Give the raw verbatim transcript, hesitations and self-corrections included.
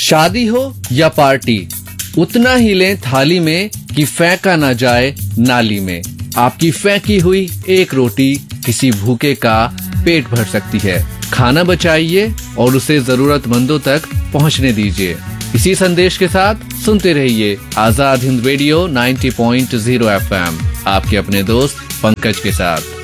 शादी हो या पार्टी, उतना ही लें थाली में कि फेंका ना जाए नाली में। आपकी फेंकी हुई एक रोटी किसी भूखे का पेट भर सकती है। खाना बचाइए और उसे जरूरतमंदों तक पहुंचने दीजिए। इसी संदेश के साथ सुनते रहिए आजाद हिंद रेडियो नब्बे पॉइंट शून्य एफ एम, आपके अपने दोस्त पंकज के साथ।